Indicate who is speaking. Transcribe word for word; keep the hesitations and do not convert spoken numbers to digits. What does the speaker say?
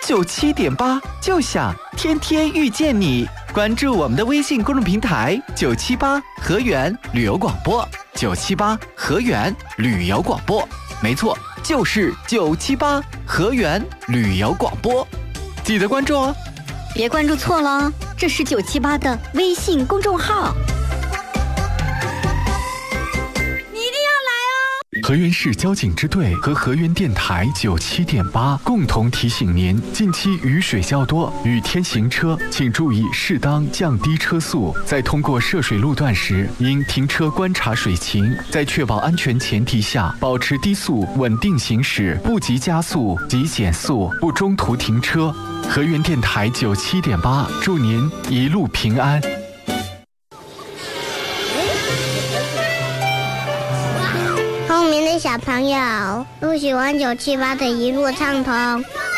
Speaker 1: 九七点八，就想天天遇见你。关注我们的微信公众平台九七八河源旅游广播，九七八河源旅游广播，没错，就是九七八河源旅游广播，记得关注哦。
Speaker 2: 别关注错了，这是九七八的微信公众号。
Speaker 3: 河源市交警支队和河源电台九七点八共同提醒您：近期雨水较多，雨天行车请注意适当降低车速，在通过涉水路段时，应停车观察水情，在确保安全前提下，保持低速稳定行驶，不急加速，急减速，不中途停车。河源电台九七点八，祝您一路平安。
Speaker 4: 聪明的小朋友，不喜欢九七八的一路畅通。